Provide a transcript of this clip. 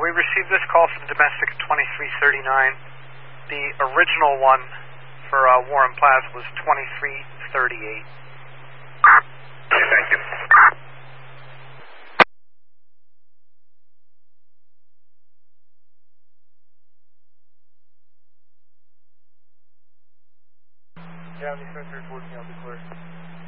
We received this call from domestic 2339. The original one for Warren Plaza was 2338. Okay, thank you. Yeah, the inspector reporting, I'll be clear.